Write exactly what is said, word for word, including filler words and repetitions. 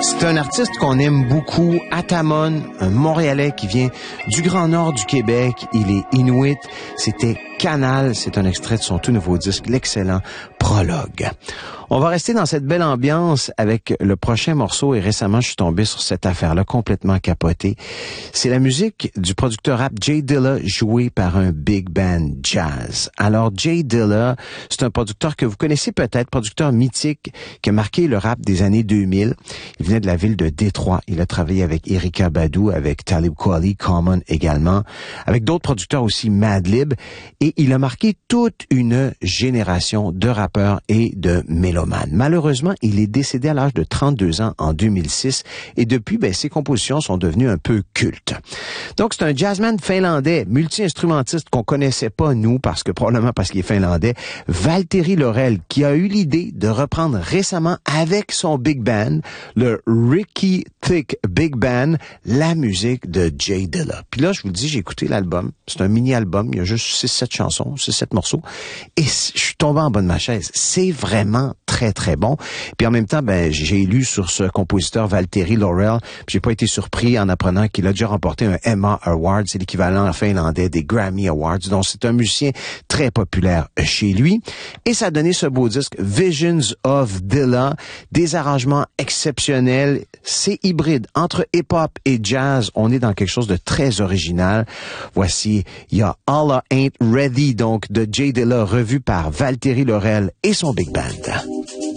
C'est un artiste qu'on aime beaucoup, Atamon, un Montréalais qui vient du Grand Nord du Québec. Il est Inuit. C'était Canal. C'est un extrait de son tout nouveau disque, l'excellent Prologue. On va rester dans cette belle ambiance avec le prochain morceau et récemment, je suis tombé sur cette affaire-là complètement capotée. C'est la musique du producteur rap J Dilla jouée par un big band jazz. Alors, J Dilla, c'est un producteur que vous connaissez peut-être, producteur mythique qui a marqué le rap des années deux mille. Il venait de la ville de Détroit. Il a travaillé avec Erykah Badu, avec Talib Kweli, Common également, avec d'autres producteurs aussi, Madlib. Et il a marqué toute une génération de rappeurs et de mélomanes. Malheureusement, il est décédé à l'âge de trente-deux ans en deux mille six et depuis, ben, ses compositions sont devenues un peu cultes. Donc, c'est un jazzman finlandais, multi-instrumentiste qu'on connaissait pas, nous, parce que probablement parce qu'il est finlandais, Valtteri Laurel, qui a eu l'idée de reprendre récemment avec son big band, le Ricky Thick Big Band, la musique de J Dilla. Puis là, je vous le dis, j'ai écouté l'album. C'est un mini-album. Il y a juste six sept chansons, six sept morceaux. Et je suis tombé en bas de ma chaise. C'est vraiment très, très bon. Puis en même temps, ben, j'ai lu sur ce compositeur Valtteri Laurel. J'ai pas été surpris en apprenant qu'il a déjà remporté un Emma Award. C'est l'équivalent en finlandais des Grammy Awards. Donc, c'est un musicien très populaire chez lui. Et ça a donné ce beau disque Visions of Dilla. Des arrangements exceptionnels. C'est hybride. Entre hip-hop et jazz, on est dans quelque chose de très original. Voici, il y a Allah Ain't Ready, donc de J Dilla, revu par Valtteri Laurel et son big band.